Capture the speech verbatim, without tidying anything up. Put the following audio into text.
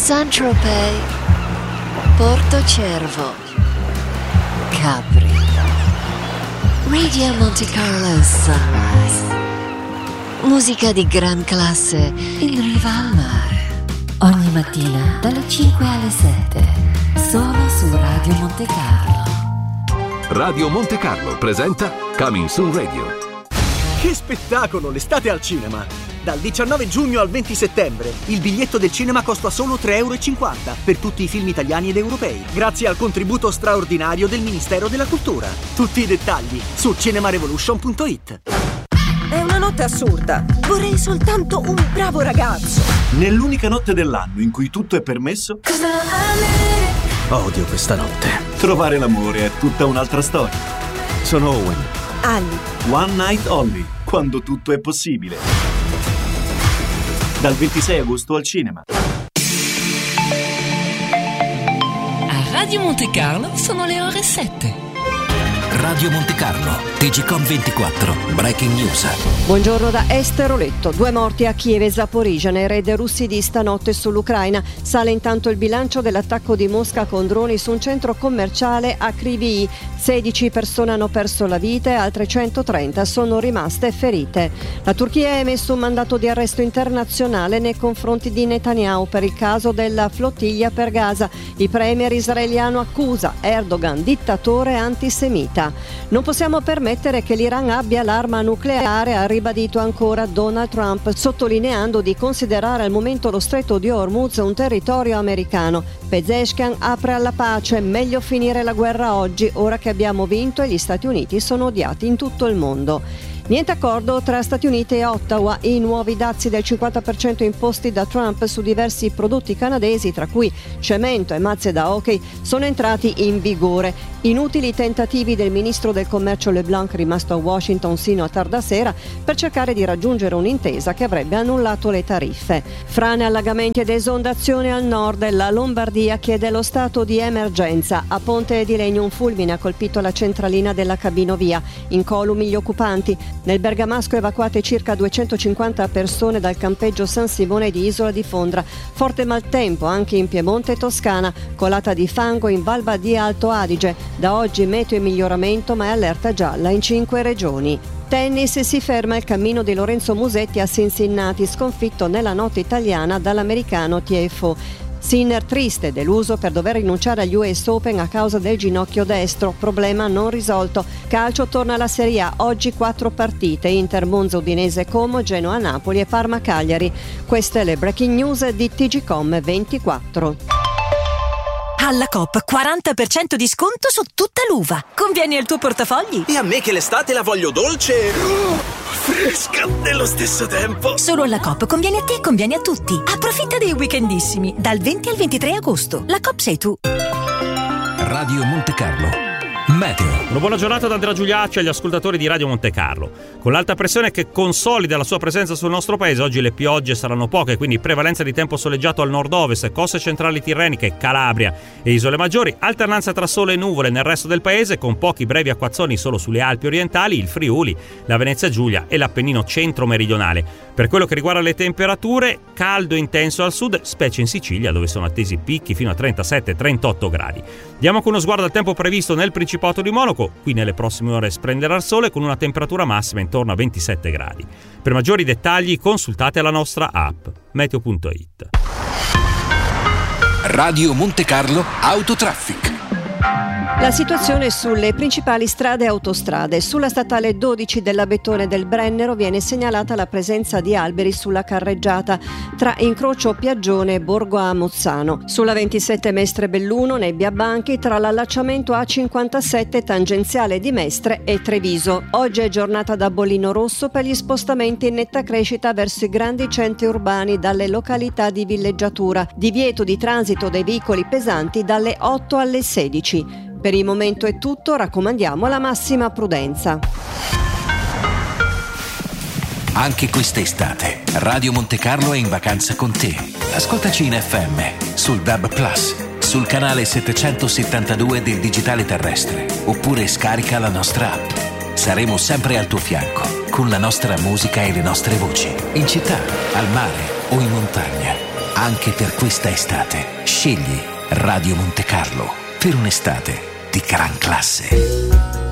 Saint-Tropez, Portocervo, Capri, Radio Monte Carlo Sunrise. Musica di gran classe in riva al mare. Ogni mattina dalle cinque alle sette, solo su Radio Monte Carlo. Radio Monte Carlo presenta Coming Soon Radio. Che spettacolo, l'estate al cinema! Dal diciannove giugno al venti settembre il biglietto del cinema costa solo tre e cinquanta euro per tutti i film italiani ed europei, grazie al contributo straordinario del Ministero della Cultura. Tutti i dettagli su cinemarevolution punto it. È una notte assurda. Vorrei soltanto un bravo ragazzo. Nell'unica notte dell'anno in cui tutto è permesso, odio questa notte. Trovare l'amore è tutta un'altra storia. Sono Owen. Ali. One Night Only, quando tutto è possibile. Dal ventisei agosto al cinema. A Radio Monte Carlo sono le ore sette. Radio Monte Carlo, T G Com ventiquattro, Breaking News. Buongiorno da Esther Oletto. Due morti a Kiev e Zaporizhzhia nei raid russi di stanotte sull'Ucraina. Sale intanto il bilancio dell'attacco di Mosca con droni su un centro commerciale a Kryvyi. sedici persone hanno perso la vita e altre centotrenta sono rimaste ferite. La Turchia ha emesso un mandato di arresto internazionale nei confronti di Netanyahu per il caso della flottiglia per Gaza. Il premier israeliano accusa Erdogan dittatore antisemita. Non possiamo permettere che l'Iran abbia l'arma nucleare, ha ribadito ancora Donald Trump, sottolineando di considerare al momento lo stretto di Hormuz un territorio americano. Pezeshkian apre alla pace, meglio finire la guerra oggi, ora che abbiamo vinto e gli Stati Uniti sono odiati in tutto il mondo. Niente accordo tra Stati Uniti e Ottawa. I nuovi dazi del cinquanta per cento imposti da Trump su diversi prodotti canadesi, tra cui cemento e mazze da hockey, sono entrati in vigore. Inutili tentativi del ministro del commercio LeBlanc, rimasto a Washington sino a tarda sera, per cercare di raggiungere un'intesa che avrebbe annullato le tariffe. Frane, allagamenti ed esondazioni al nord. La Lombardia chiede lo stato di emergenza. A Ponte di Legno un fulmine ha colpito la centralina della Cabinovia. Incolumi gli occupanti. Nel Bergamasco evacuate circa duecentocinquanta persone dal campeggio San Simone di Isola di Fondra. Forte maltempo anche in Piemonte e Toscana. Colata di fango in Val Badia Alto Adige. Da oggi meteo in miglioramento, ma è allerta gialla in cinque regioni. Tennis, si ferma il cammino di Lorenzo Musetti a Cincinnati, sconfitto nella notte italiana dall'americano Tiafoe. Sinner triste, deluso per dover rinunciare agli U S Open a causa del ginocchio destro, problema non risolto. Calcio torna alla Serie A, oggi quattro partite: Inter, Monza, Udinese, Como, Genoa, Napoli e Parma, Cagliari. Queste le breaking news di T G Com ventiquattro. Alla Coop quaranta per cento di sconto su tutta l'uva. Convieni al tuo portafogli. E a me che l'estate la voglio dolce, oh, fresca nello stesso tempo. Solo alla Coop conviene a te e conviene a tutti. Approfitta dei weekendissimi dal venti al ventitré agosto. La Coop sei tu. Radio Monte Carlo. Meteo. Una buona giornata da Andrea Giuliacci agli ascoltatori di Radio Monte Carlo. Con l'alta pressione che consolida la sua presenza sul nostro paese, oggi le piogge saranno poche, quindi prevalenza di tempo soleggiato al nord-ovest, coste centrali tirreniche, Calabria e isole maggiori, alternanza tra sole e nuvole nel resto del paese, con pochi brevi acquazzoni solo sulle Alpi orientali, il Friuli, la Venezia Giulia e l'Appennino centro-meridionale. Per quello che riguarda le temperature, caldo intenso al sud, specie in Sicilia, dove sono attesi picchi fino a trentasette trentotto gradi. Diamo con uno sguardo al tempo previsto nel Principato di Monaco. Qui nelle prossime ore splenderà il sole con una temperatura massima intorno a ventisette gradi. Per maggiori dettagli consultate la nostra app meteo punto it. Radio Monte Carlo Autotraffic. La situazione sulle principali strade e autostrade. Sulla statale dodici dell'Abetone del Brennero viene segnalata la presenza di alberi sulla carreggiata tra incrocio Piaggione e Borgo Amozzano. Sulla ventisette Mestre Belluno, Nebbia Banchi, tra l'allacciamento A cinquantasette tangenziale di Mestre e Treviso. Oggi è giornata da bollino rosso per gli spostamenti in netta crescita verso i grandi centri urbani dalle località di villeggiatura. Divieto di transito dei veicoli pesanti dalle otto alle sedici. Per il momento è tutto, raccomandiamo la massima prudenza. Anche quest'estate Radio Monte Carlo è in vacanza con te. Ascoltaci in F M, sul D A B Plus, sul canale settecentosettantadue del digitale terrestre, oppure scarica la nostra app. Saremo sempre al tuo fianco, con la nostra musica e le nostre voci, in città, al mare o in montagna. Anche per questa estate, scegli Radio Monte Carlo per un'estate di gran classe.